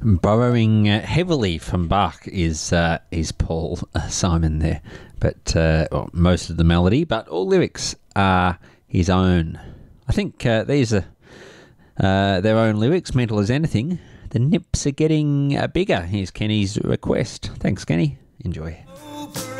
Borrowing heavily from Bach is Paul Simon there, but most of the melody, but all lyrics are his own. I think these are their own lyrics, Mental as Anything. The nips are getting bigger. Here's Kenny's request. Thanks, Kenny. Enjoy.